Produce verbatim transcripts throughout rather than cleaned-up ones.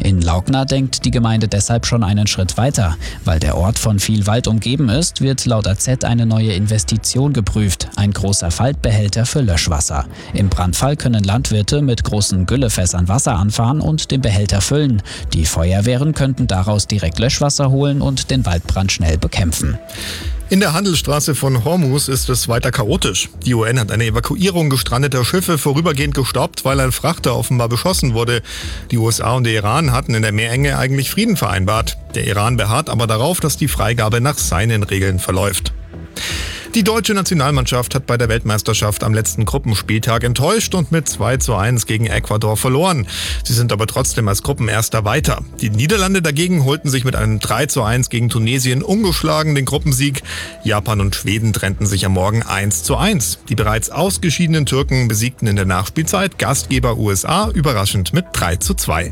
In Laugna denkt die Gemeinde deshalb schon einen Schritt weiter. Weil der Ort von viel Wald umgeben ist, wird laut A Z eine neue Investition geprüft. Ein großer Faltbehälter für Löschwasser. Im Brandfall können Landwirte mit großen Güllefässern Wasser anfahren und den Behälter füllen. Die Feuerwehren könnten daraus direkt Löschwasser holen und den Waldbrand schnell bekämpfen. In der Handelsstraße von Hormuz ist es weiter chaotisch. Die U N hat eine Evakuierung gestrandeter Schiffe vorübergehend gestoppt, weil ein Frachter offenbar beschossen wurde. Die U S A und der Iran hatten in der Meerenge eigentlich Frieden vereinbart. Der Iran beharrt aber darauf, dass die Freigabe nach seinen Regeln verläuft. Die deutsche Nationalmannschaft hat bei der Weltmeisterschaft am letzten Gruppenspieltag enttäuscht und mit zwei zu eins gegen Ecuador verloren. Sie sind aber trotzdem als Gruppenerster weiter. Die Niederlande dagegen holten sich mit einem drei zu eins gegen Tunesien ungeschlagen den Gruppensieg. Japan und Schweden trennten sich am Morgen eins zu eins. Die bereits ausgeschiedenen Türken besiegten in der Nachspielzeit Gastgeber U S A überraschend mit drei zu zwei.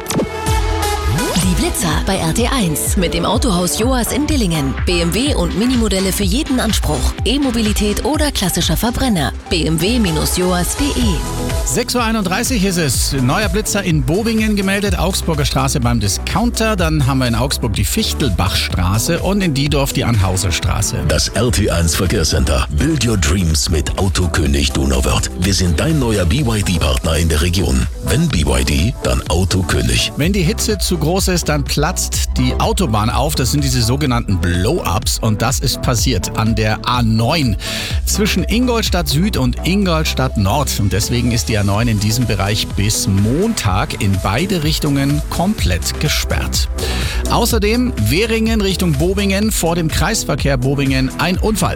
Die Blitzer bei R T eins mit dem Autohaus Joas in Dillingen. B M W und Minimodelle für jeden Anspruch. E-Mobilität oder klassischer Verbrenner. b m w Bindestrich joas punkt de. sechs Uhr einunddreißig ist es. Neuer Blitzer in Bobingen gemeldet. Augsburger Straße beim Discounter. Dann haben wir in Augsburg die Fichtelbachstraße und in Diedorf die Anhauserstraße. Das R T eins Verkehrscenter. Build your dreams mit Autokönig Donauwörth. Wir sind dein neuer B Y D-Partner in der Region. Wenn B Y D, dann Autokönig. Wenn die Hitze zu groß ist, dann platzt die Autobahn auf. Das sind diese sogenannten Blow-Ups und das ist passiert an der A neun zwischen Ingolstadt Süd und Ingolstadt Nord. Und deswegen ist die A neun in diesem Bereich bis Montag in beide Richtungen komplett gesperrt. Außerdem Währingen Richtung Bobingen, vor dem Kreisverkehr Bobingen ein Unfall.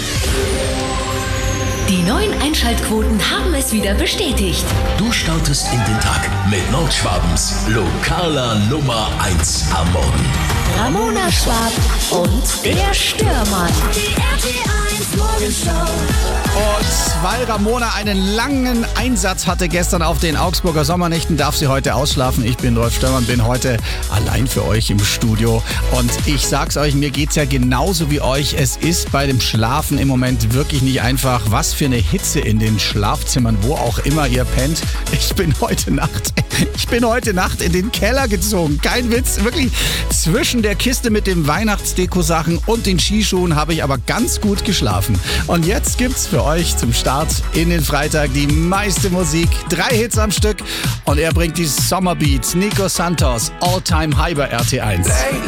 Die neuen Einschaltquoten haben es wieder bestätigt. Du startest in den Tag mit Nordschwabens lokaler Nummer eins am Morgen. Ramona Schwab und der Stürmer. Die R T eins Morgenshow. Und weil Ramona einen langen Einsatz hatte gestern auf den Augsburger Sommernächten, darf sie heute ausschlafen. Ich bin Rolf Störmann, bin heute allein für euch im Studio. Und ich sag's euch, mir geht's ja genauso wie euch. Es ist bei dem Schlafen im Moment wirklich nicht einfach. Was für eine Hitze in den Schlafzimmern, wo auch immer ihr pennt. Ich bin heute Nacht, ich bin heute Nacht in den Keller gezogen. Kein Witz, wirklich. Zwischen der Kiste mit den Weihnachtsdeko-Sachen und den Skischuhen habe ich aber ganz gut geschlafen. Und jetzt gibt's für euch zum Start in den Freitag die meiste Musik. Drei Hits am Stück und er bringt die Sommerbeats. Nico Santos, All Time High bei R T eins.